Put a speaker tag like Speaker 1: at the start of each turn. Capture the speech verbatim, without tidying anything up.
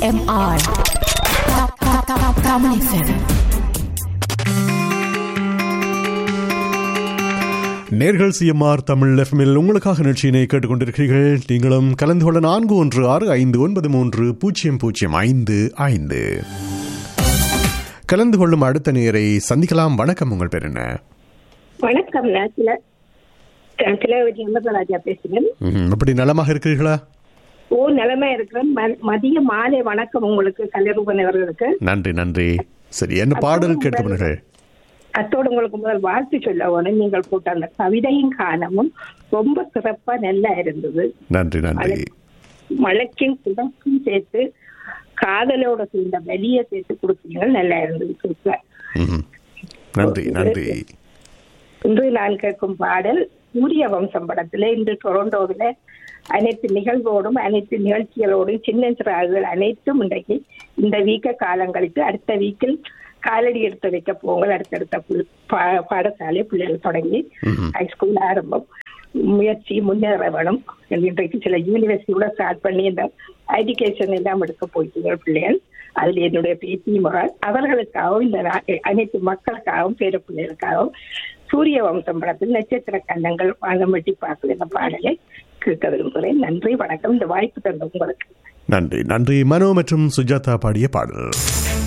Speaker 1: M R Tamil F M.
Speaker 2: நேர்கள் CMR Tamil எஃப்எம்மில் உங்களுக்காக நிகழ்ச்சியினை கேட்டுக்கொண்டிருக்கிறீர்கள். நீங்களும் கலந்து கொள்ள நான்கு ஒன்று ஆறு ஐந்து ஒன்பது மூன்று பூஜ்ஜியம் பூஜ்ஜியம் ஐந்து ஐந்து கலந்து கொள்ளும் அடுத்த நேரை சந்திக்கலாம். வணக்கம், உங்கள் பேர் என்ன?
Speaker 3: வணக்கம், ராஜா பேசுகிறேன்.
Speaker 2: எப்படி நலமாக இருக்கிறீர்களா?
Speaker 3: ஓ, நலமா இருக்கிறேன். மதிய மாலை வணக்கம் உங்களுக்கு கலைரூபன் அவர்களுக்கு.
Speaker 2: நன்றி நன்றி. சரி, என்ன பாடல் கேட்கப்படுங்கள்?
Speaker 3: அத்தோடு உங்களுக்கு முதல் வாழ்த்து சொல்ல வேணும். நீங்கள் போட்ட அந்த கவிதையும் காலமும் ரொம்ப சிறப்பா நல்லா இருந்தது.
Speaker 2: நன்றி நன்றி.
Speaker 3: மழைக்கும் குடக்கும் சேர்த்து காதலோட சேர்ந்த வெளியே சேர்த்து கொடுத்தீங்க, நல்லா இருந்தது.
Speaker 2: நன்றி நன்றி.
Speaker 3: இன்று நான் கேட்கும் பாடல் சூரிய வம்சம் படத்துல இன்று டொரண்டோவில் அனைத்து நிகழ்வோடும் அனைத்து நிகழ்ச்சிகளோடும் சின்ன சிறார்கள் அனைத்தும் இன்றைக்கு இந்த வீக்க காலங்களுக்கு அடுத்த வீக்கில் காலடி எடுத்து வைக்க போங்கள். அடுத்தடுத்த பாடசாலை பிள்ளைகள் தொடங்கி ஹைஸ்கூல் ஆரம்பம் முயற்சி முன்னேற வேணும். இன்றைக்கு சில யூனிவர்சிட்டியோட ஸ்டார்ட் பண்ணி இந்த எஜுகேஷன் எல்லாம் எடுக்க போயிட்டு பிள்ளைகள். அதில் என்னுடைய பேத்தி மகள் அவர்களுக்காகவும் இந்த அனைத்து மக்களுக்காகவும் பேர பிள்ளைகளுக்காகவும் சூரிய வம்சம் படத்தில் நட்சத்திர கண்ணங்கள் வானம் வெட்டி பார்க்குற இந்த பாடலை கேட்க விரும்புகிறேன். நன்றி, வணக்கம். இந்த வாய்ப்பு தந்த உங்களுக்கு
Speaker 2: நன்றி நன்றி. மனோ மற்றும் சுஜாதா பாடிய பாடல்.